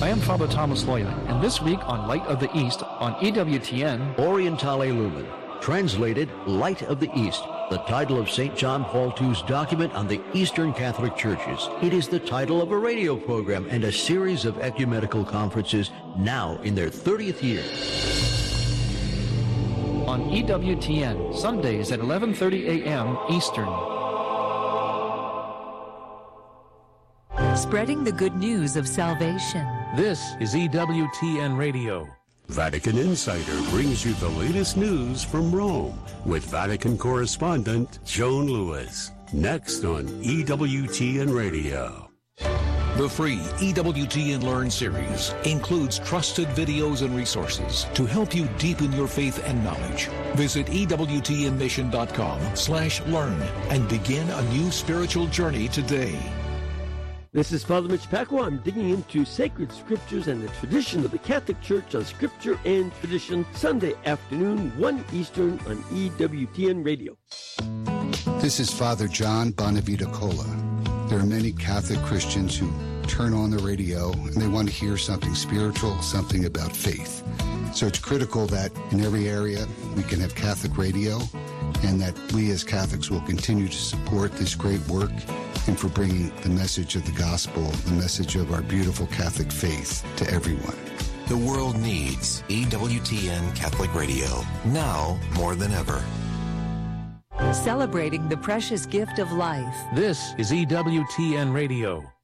I am Father Thomas Loya, and this week on Light of the East on EWTN, Orientale Lumen, translated Light of the East, the title of St. John Paul II's document on the Eastern Catholic Churches. It is the title of a radio program and a series of ecumenical conferences now in their 30th year. On EWTN, Sundays at 11:30 a.m. Eastern. Spreading the good news of salvation. This is EWTN Radio. Vatican Insider brings you the latest news from Rome with Vatican correspondent Joan Lewis. Next on EWTN Radio. The free EWTN Learn series includes trusted videos and resources to help you deepen your faith and knowledge. Visit EWTNmission.com/learn and begin a new spiritual journey today. This is Father Mitch Pacwa. I'm digging into sacred scriptures and the tradition of the Catholic Church on Scripture and Tradition, Sunday afternoon, 1 Eastern on EWTN Radio. This is Father John Bonavita Cola. There are many Catholic Christians who turn on the radio and they want to hear something spiritual, something about faith. So it's critical that in every area we can have Catholic radio and that we as Catholics will continue to support this great work and for bringing the message of the gospel, the message of our beautiful Catholic faith to everyone. The world needs EWTN Catholic Radio, now more than ever. Celebrating the precious gift of life. This is EWTN Radio.